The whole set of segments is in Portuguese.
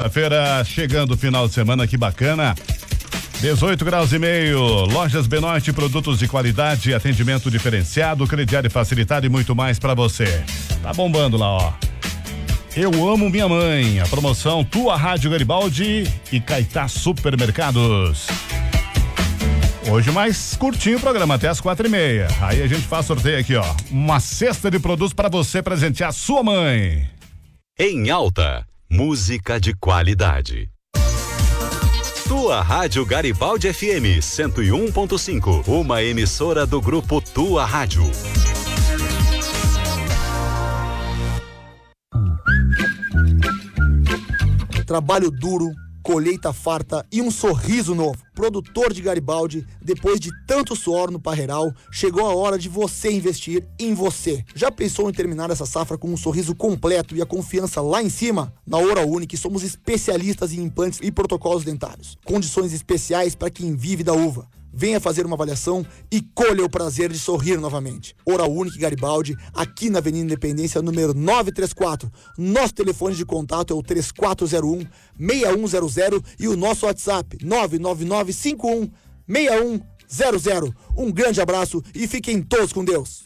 Segunda-feira, chegando o final de semana, que bacana. 18 graus e meio, lojas Benoit, produtos de qualidade, atendimento diferenciado, crediário facilitado e muito mais pra você. Tá bombando lá, ó. Eu amo minha mãe, a promoção Tua Rádio Garibaldi e Caetá Supermercados. Hoje mais curtinho o programa, até as 4:30. Aí a gente faz sorteio aqui, ó. Uma cesta de produtos para você presentear sua mãe. Em alta, música de qualidade. Tua Rádio Garibaldi FM 101.5, uma emissora do grupo Tua Rádio. Trabalho duro, colheita farta e um sorriso novo. Produtor de Garibaldi, depois de tanto suor no parreiral, chegou a hora de você investir em você. Já pensou em terminar essa safra com um sorriso completo e a confiança lá em cima? Na Oral Unique somos especialistas em implantes e protocolos dentários. Condições especiais para quem vive da uva. Venha fazer uma avaliação e colha o prazer de sorrir novamente. Oral Unique Garibaldi, aqui na Avenida Independência, número 934. Nosso telefone de contato é o 3401-6100 e o nosso WhatsApp 99951-6100. Um grande abraço e fiquem todos com Deus.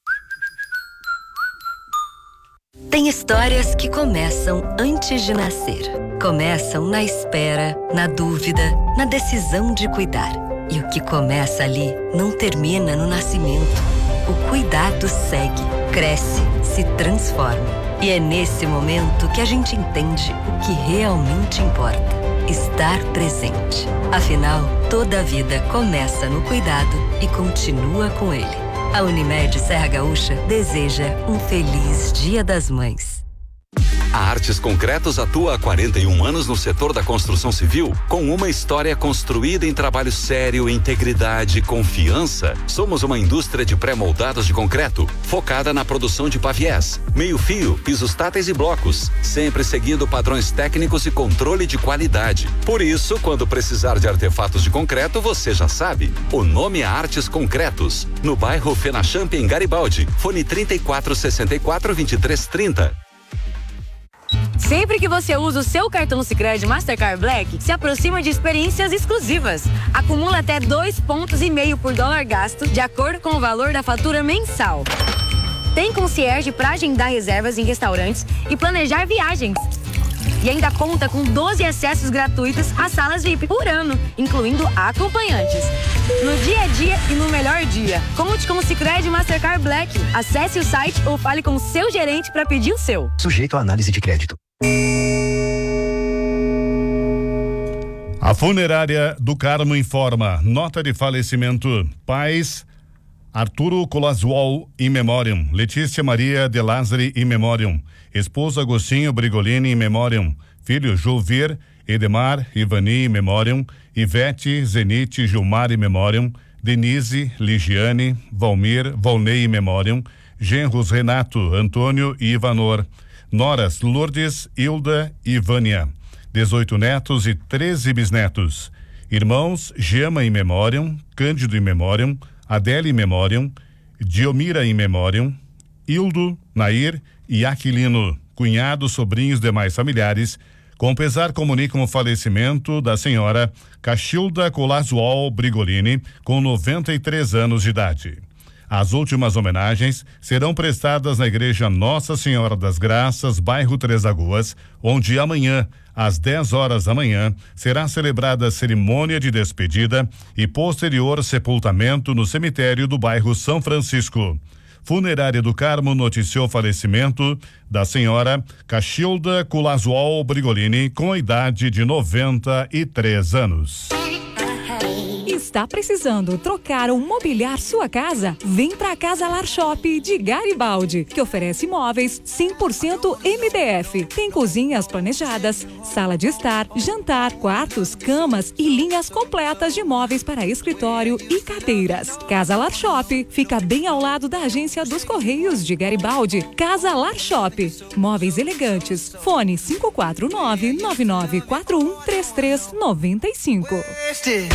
Tem histórias que começam antes de nascer. Começam na espera, na dúvida, na decisão de cuidar. E o que começa ali não termina no nascimento. O cuidado segue, cresce, se transforma. E é nesse momento que a gente entende o que realmente importa: estar presente. Afinal, toda a vida começa no cuidado e continua com ele. A Unimed Serra Gaúcha deseja um feliz Dia das Mães. A Artes Concretos atua há 41 anos no setor da construção civil, com uma história construída em trabalho sério, integridade e confiança. Somos uma indústria de pré-moldados de concreto, focada na produção de paviés, meio-fio, pisos táteis e blocos, sempre seguindo padrões técnicos e controle de qualidade. Por isso, quando precisar de artefatos de concreto, você já sabe. O nome é Artes Concretos, no bairro Fenachamp, em Garibaldi. Fone 3464-2330. Sempre que você usa o seu cartão Sicredi Mastercard Black, se aproxima de experiências exclusivas. Acumula até 2,5 pontos por dólar gasto, de acordo com o valor da fatura mensal. Tem concierge para agendar reservas em restaurantes e planejar viagens. E ainda conta com 12 acessos gratuitos às salas VIP por ano, incluindo acompanhantes. No dia a dia e no melhor dia. Conte com o Sicredi Mastercard Black. Acesse o site ou fale com o seu gerente para pedir o seu. Sujeito à análise de crédito. A Funerária do Carmo informa: nota de falecimento. Pais Arturo Colazuol in memoriam, Letícia Maria de Lázari in memoriam, esposo Agostinho Brigolini in memoriam, filho Julvir, Edemar, Ivani in memoriam, Ivete, Zenite, Gilmar in memoriam, Denise, Ligiane, Valmir, Volney in memoriam, genros Renato, Antônio e Ivanor, noras Lourdes, Hilda e Vânia, 18 netos e 13 bisnetos, irmãos Gema in memoriam, Cândido in memoriam, Adele in memoriam, Diomira in memoriam, Hildo, Nair e Aquilino, cunhados, sobrinhos, demais familiares. Com pesar, comunicam o falecimento da senhora Cachilda Colazuol Brigolini, com 93 anos de idade. As últimas homenagens serão prestadas na Igreja Nossa Senhora das Graças, bairro Três Lagoas, onde amanhã, às 10 horas da manhã, será celebrada a cerimônia de despedida e posterior sepultamento no cemitério do bairro São Francisco. Funerária do Carmo noticiou o falecimento da senhora Cachilda Colazuol Brigolini, com a idade de 93 anos. Está precisando trocar ou mobiliar sua casa? Vem para a Casa Lar Shop de Garibaldi, que oferece móveis 100% MDF. Tem cozinhas planejadas, sala de estar, jantar, quartos, camas e linhas completas de móveis para escritório e cadeiras. Casa Lar Shop fica bem ao lado da agência dos Correios de Garibaldi. Casa Lar Shop. Móveis elegantes. Fone 549-9941-3395.